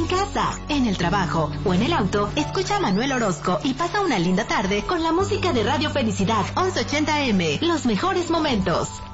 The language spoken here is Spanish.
En casa, en el trabajo o en el auto, escucha a Manuel Orozco y pasa una linda tarde con la música de Radio Felicidad 1180M. Los mejores momentos.